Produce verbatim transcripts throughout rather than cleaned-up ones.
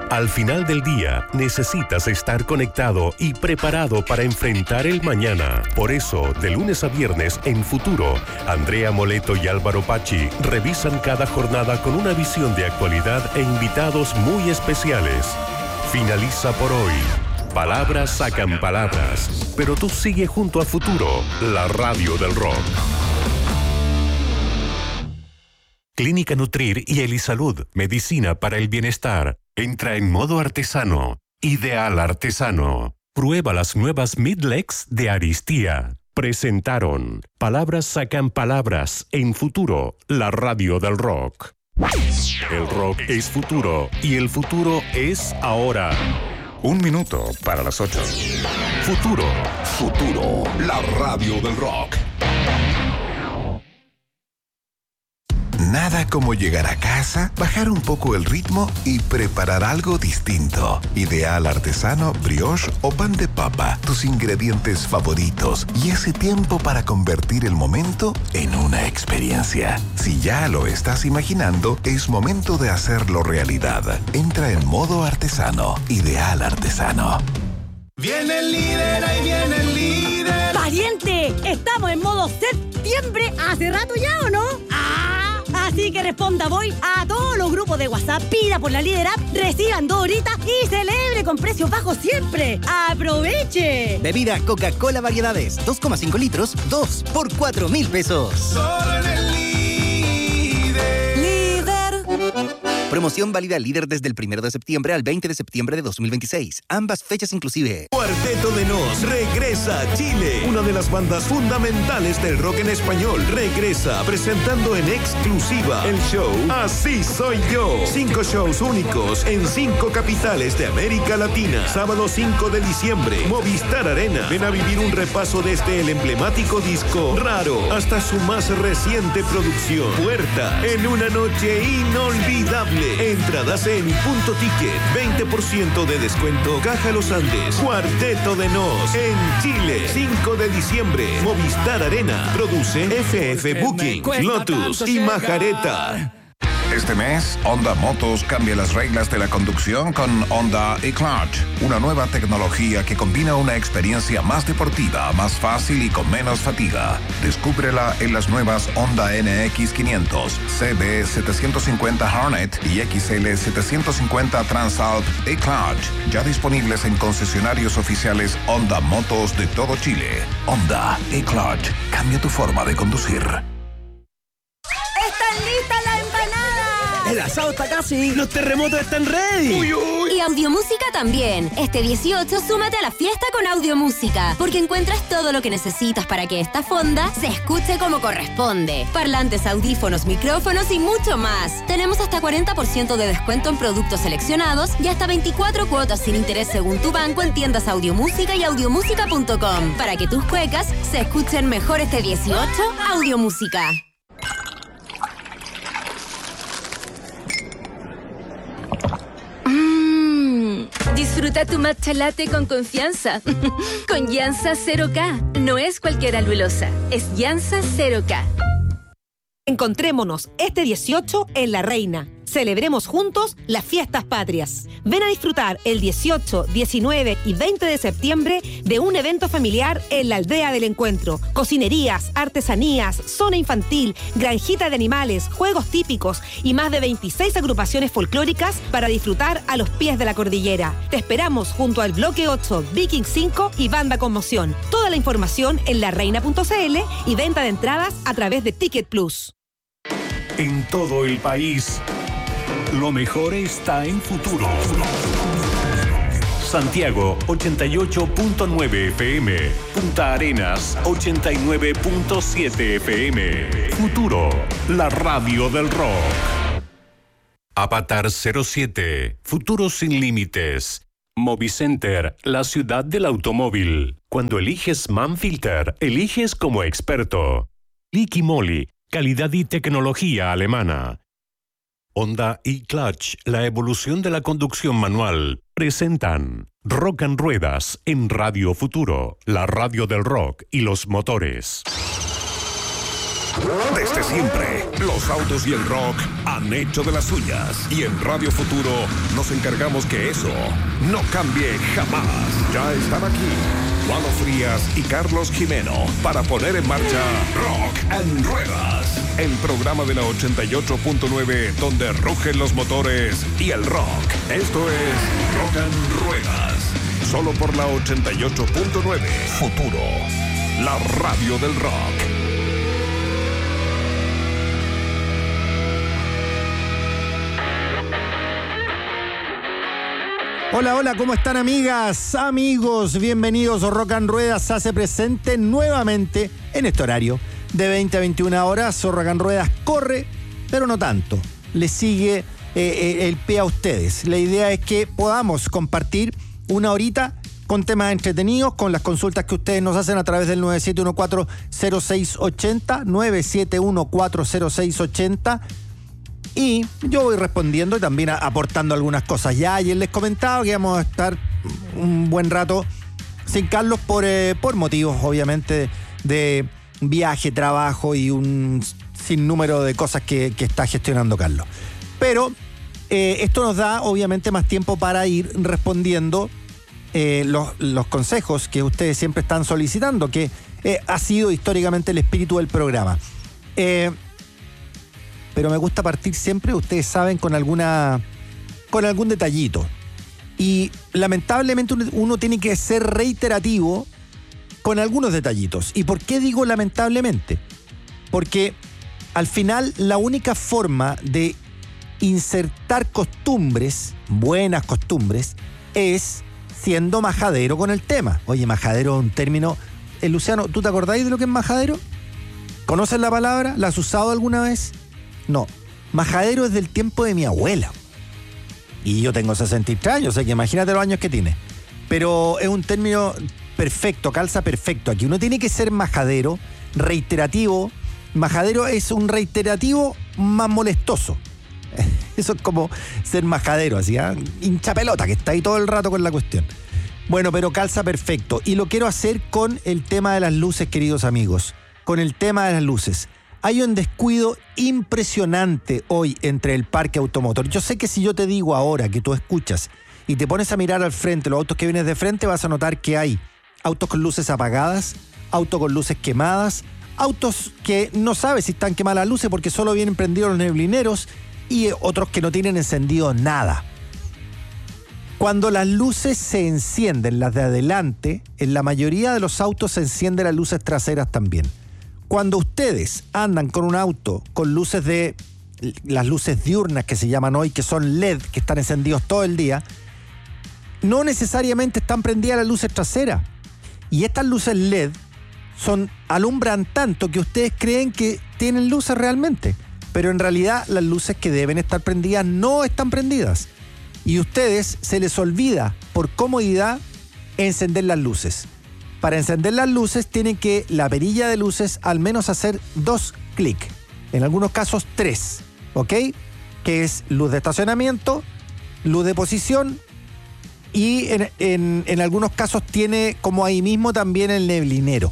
Al final del día, necesitas estar conectado y preparado para enfrentar el mañana. Por eso, de lunes a viernes en Futuro, Andrea Moleto y Álvaro Pachi revisan cada jornada con una visión de actualidad e invitados muy especiales. Finaliza por hoy. Palabras sacan palabras, pero tú sigue junto a Futuro, la radio del rock. Clínica Nutrir y Elisalud, medicina para el bienestar. Entra en modo artesano. Ideal Artesano. Prueba las nuevas Midlex de Aristía. Presentaron Palabras sacan palabras en Futuro, la radio del rock. El rock es futuro y el futuro es ahora. Un minuto para las ocho. Futuro. Futuro, la radio del rock. Nada como llegar a casa, bajar un poco el ritmo y preparar algo distinto. Ideal Artesano, brioche o pan de papa, tus ingredientes favoritos y ese tiempo para convertir el momento en una experiencia. Si ya lo estás imaginando, es momento de hacerlo realidad. Entra en modo artesano. Ideal Artesano. Viene el líder, ahí viene el líder. ¡Pariente! ¿Estamos en modo septiembre hace rato ya o no? ¡Ah! Así que responda voy a todos los grupos de WhatsApp, pida por la Líder App, reciban dos horitas y celebre con precios bajos siempre. ¡Aproveche! Bebida Coca-Cola Variedades, dos coma cinco litros, dos por cuatro mil pesos. Solo en el líder. Líder. Promoción válida Líder desde el primero de septiembre al veinte de septiembre de dos mil veintiséis. Ambas fechas inclusive. Cuarteto de Nos regresa a Chile. Una de las bandas fundamentales del rock en español. Regresa presentando en exclusiva el show Así Soy Yo. Cinco shows únicos en cinco capitales de América Latina. Sábado cinco de diciembre, Movistar Arena. Ven a vivir un repaso desde el emblemático disco Raro hasta su más reciente producción Puerta, en una noche inolvidable. Entradas en Punto Ticket, veinte por ciento de descuento. Caja Los Andes. Cuarteto de Nos en Chile, cinco de diciembre, Movistar Arena. Produce F F Booking, Lotus y Majareta. Este mes, Honda Motos cambia las reglas de la conducción con Honda eClutch, una nueva tecnología que combina una experiencia más deportiva, más fácil y con menos fatiga. Descúbrela en las nuevas Honda N X quinientos, C B setecientos cincuenta Hornet y X L setecientos cincuenta Transalp eClutch, ya disponibles en concesionarios oficiales Honda Motos de todo Chile. Honda eClutch, cambia tu forma de conducir. ¡Están listas las empanadas! El asado está casi. Los terremotos están ready. Uy, uy. Y Audiomúsica también. Este dieciocho súmate a la fiesta con Audiomúsica, porque encuentras todo lo que necesitas para que esta fonda se escuche como corresponde. Parlantes, audífonos, micrófonos y mucho más. Tenemos hasta cuarenta por ciento de descuento en productos seleccionados y hasta veinticuatro cuotas sin interés según tu banco en tiendas Audiomúsica y audiomúsica punto com. Para que tus cuecas se escuchen mejor este dieciocho, Audiomúsica. Disfruta tu matcha latte con confianza. Con Llanza cero K. No es cualquier alulosa, es Llanza cero K. Encontrémonos este dieciocho en La Reina. Celebremos juntos las fiestas patrias. Ven a disfrutar el dieciocho, diecinueve y veinte de septiembre de un evento familiar en la Aldea del Encuentro. Cocinerías, artesanías, zona infantil, granjita de animales, juegos típicos y más de veintiséis agrupaciones folclóricas para disfrutar a los pies de la cordillera. Te esperamos junto al Bloque ocho, Viking cinco y Banda Conmoción. Toda la información en la reina punto c l y venta de entradas a través de Ticket Plus. En todo el país, lo mejor está en Futuro. Santiago ochenta y ocho punto nueve F M, Punta Arenas ochenta y nueve punto siete F M. Futuro, la radio del rock. Avatar cero siete, Futuro sin límites. Movicenter, la ciudad del automóvil. Cuando eliges Manfilter, eliges como experto. Liqui Moly, calidad y tecnología alemana. Honda eClutch, la evolución de la conducción manual, presentan Rock and Ruedas en Radio Futuro, la radio del rock y los motores. Desde siempre, los autos y el rock han hecho de las suyas. Y en Radio Futuro nos encargamos que eso no cambie jamás. Ya están aquí Juan Frías y Carlos Jimeno para poner en marcha Rock and Ruedas, el programa de la ochenta y ocho punto nueve donde rugen los motores y el rock. Esto es Rock and Ruedas, solo por la ochenta y ocho punto nueve. Futuro, la radio del rock. Hola, hola, ¿cómo están, amigas, amigos? Bienvenidos a Rock and Ruedas. Se hace presente nuevamente en este horario de veinte a veintiuna horas. Rock and Ruedas corre, pero no tanto. Le sigue eh, eh, el pie a ustedes. La idea es que podamos compartir una horita con temas entretenidos, con las consultas que ustedes nos hacen a través del nueve siete uno cuatro cero seis ocho cero, nueve siete uno cuatro cero seis ocho cero. Y yo voy respondiendo y también aportando algunas cosas. Ya ayer les comentaba que vamos a estar un buen rato sin Carlos por, eh, por motivos, obviamente, de viaje, trabajo y un sinnúmero de cosas que, que está gestionando Carlos. Pero eh, esto nos da, obviamente, más tiempo para ir respondiendo eh, los, los consejos que ustedes siempre están solicitando, que eh, ha sido históricamente el espíritu del programa. Eh... Pero me gusta partir siempre, ustedes saben, con alguna con algún detallito. Y lamentablemente uno tiene que ser reiterativo con algunos detallitos. ¿Y por qué digo lamentablemente? Porque al final la única forma de insertar costumbres, buenas costumbres, es siendo majadero con el tema. Oye, majadero es un término... Eh, Luciano, ¿tú te acordáis de lo que es majadero? ¿Conoces la palabra? ¿La has usado alguna vez? No, majadero es del tiempo de mi abuela. Y yo tengo sesenta y tres años, o sea que imagínate los años que tiene. Pero es un término perfecto, calza perfecto. Aquí uno tiene que ser majadero, reiterativo. Majadero es un reiterativo más molestoso. Eso es como ser majadero, así, ¿eh? Hincha pelota, que está ahí todo el rato con la cuestión. Bueno, pero calza perfecto. Y lo quiero hacer con el tema de las luces, queridos amigos. Con el tema de las luces. Hay un descuido impresionante hoy entre el parque automotor. Yo sé que si yo te digo ahora que tú escuchas y te pones a mirar al frente los autos que vienes de frente, vas a notar que hay autos con luces apagadas, autos con luces quemadas, autos que no sabes si están quemadas las luces porque solo vienen prendidos los neblineros y otros que no tienen encendido nada. Cuando las luces se encienden, las de adelante, en la mayoría de los autos se encienden las luces traseras también. Cuando ustedes andan con un auto con luces de, las luces diurnas que se llaman hoy, que son L E D, que están encendidos todo el día, no necesariamente están prendidas las luces traseras. Y estas luces L E D son, alumbran tanto que ustedes creen que tienen luces realmente. Pero en realidad las luces que deben estar prendidas no están prendidas. Y a ustedes se les olvida, por comodidad, encender las luces. Para encender las luces tienen que la perilla de luces al menos hacer dos clics, en algunos casos tres, ¿ok? Que es luz de estacionamiento, luz de posición y en, en, en algunos casos tiene como ahí mismo también el neblinero.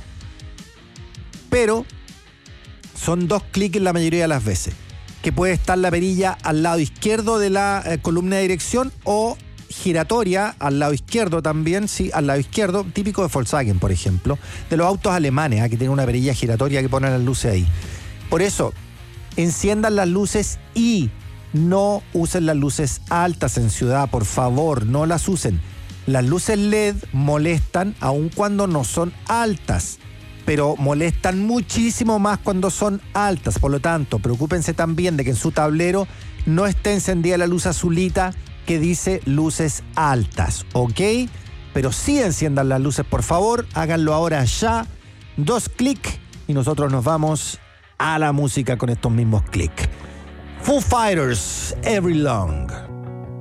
Pero son dos clics en la mayoría de las veces, que puede estar la perilla al lado izquierdo de la eh, columna de dirección o giratoria al lado izquierdo también, sí, al lado izquierdo, típico de Volkswagen, por ejemplo, de los autos alemanes, ¿eh? Que tienen una perilla giratoria que ponen las luces ahí. Por eso, enciendan las luces y no usen las luces altas en ciudad, por favor, no las usen. Las luces L E D molestan aun cuando no son altas, pero molestan muchísimo más cuando son altas. Por lo tanto, preocúpense también de que en su tablero no esté encendida la luz azulita que dice luces altas, ¿ok? Pero sí enciendan las luces, por favor, háganlo ahora ya, dos clics y nosotros nos vamos a la música con estos mismos clics. Foo Fighters, Every Long.